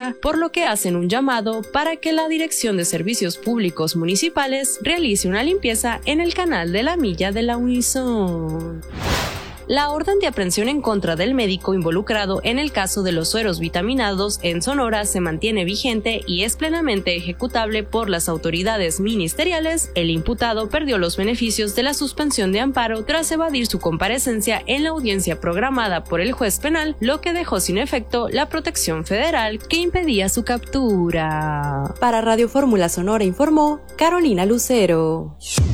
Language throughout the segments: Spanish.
Sonora, por lo que hacen un llamado para que la Dirección de Servicios Públicos Municipales realice una limpieza en el canal de la Milla de la Unison. La orden de aprehensión en contra del médico involucrado en el caso de los sueros vitaminados en Sonora se mantiene vigente y es plenamente ejecutable por las autoridades ministeriales. El imputado perdió los beneficios de la suspensión de amparo tras evadir su comparecencia en la audiencia programada por el juez penal, lo que dejó sin efecto la protección federal que impedía su captura. Para Radio Fórmula Sonora informó Carolina Lucero.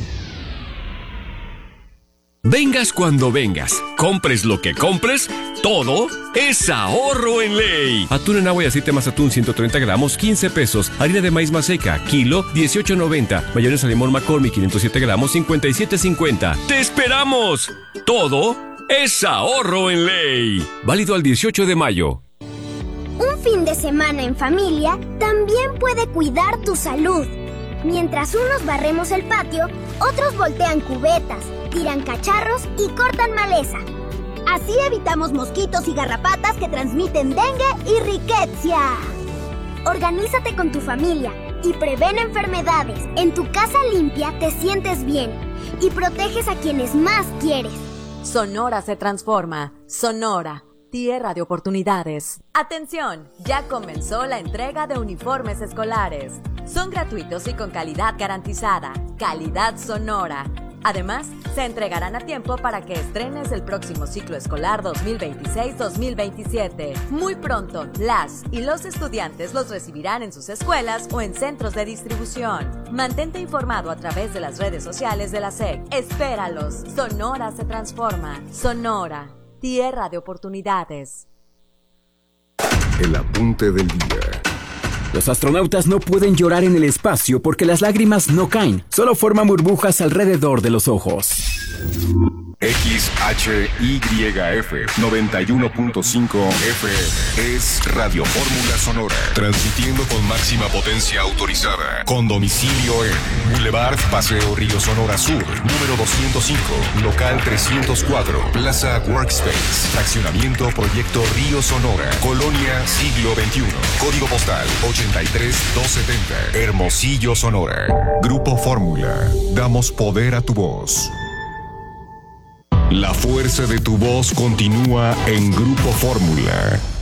Vengas cuando vengas, compres lo que compres, todo es ahorro en ley. Atún en agua y aceite Mazatún 130 gramos, 15 pesos. Harina de maíz maseca, kilo, 18.90. Mayonesa limón McCormick 507 gramos, 57.50. ¡Te esperamos! Todo es ahorro en ley. Válido al 18 de mayo. Un fin de semana en familia también puede cuidar tu salud. Mientras unos barremos el patio, otros voltean cubetas, tiran cacharros y cortan maleza. Así evitamos mosquitos y garrapatas que transmiten dengue y riqueza. Organízate con tu familia y prevén enfermedades. En tu casa limpia te sientes bien y proteges a quienes más quieres. Sonora se transforma. Sonora, tierra de oportunidades. ¡Atención! Ya comenzó la entrega de uniformes escolares. Son gratuitos y con calidad garantizada. Calidad Sonora. Además, se entregarán a tiempo para que estrenes el próximo ciclo escolar 2026-2027. Muy pronto, las y los estudiantes los recibirán en sus escuelas o en centros de distribución. Mantente informado a través de las redes sociales de la SEC. Espéralos. Sonora se transforma. Sonora, tierra de oportunidades. El apunte del día. Los astronautas no pueden llorar en el espacio porque las lágrimas no caen, solo forman burbujas alrededor de los ojos. XHYF 91.5 FM es Radio Fórmula Sonora, transmitiendo con máxima potencia autorizada, con domicilio en Boulevard Paseo Río Sonora Sur, número 205, local 304, Plaza Workspace, fraccionamiento Proyecto Río Sonora, Colonia Siglo XXI, código postal 83270, Hermosillo, Sonora. Grupo Fórmula, damos poder a tu voz. La fuerza de tu voz continúa en Grupo Fórmula.